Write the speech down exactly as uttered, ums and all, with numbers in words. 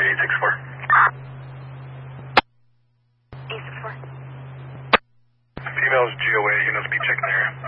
eight six four. eight six four. Female's G O A, units be checking there.